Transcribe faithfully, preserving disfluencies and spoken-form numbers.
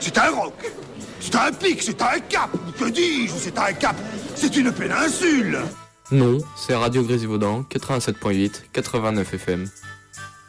C'est un roc. C'est un pic, c'est un cap. Que dis-je? C'est un cap. C'est une péninsule. Non, c'est Radio Grésivaudan, quatre-vingt-sept point huit, quatre-vingt-neuf F M.